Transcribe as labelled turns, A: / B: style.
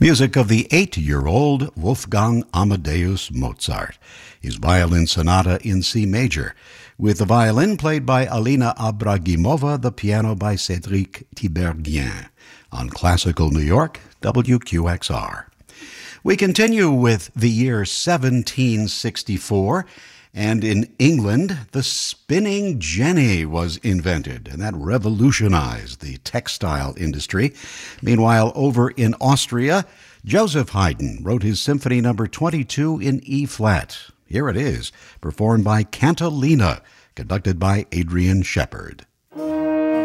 A: Music of the 8-year-old Wolfgang Amadeus Mozart. His violin sonata in C major, with the violin played by Alina Abragimova, the piano by Cédric Tiberghien. On Classical New York, WQXR. We continue with the year 1764, and in England, the spinning jenny was invented, and that revolutionized the textile industry. Meanwhile, over in Austria, Joseph Haydn wrote his Symphony No. 22 in E-flat. Here it is, performed by Cantilena, conducted by Adrian Shepard.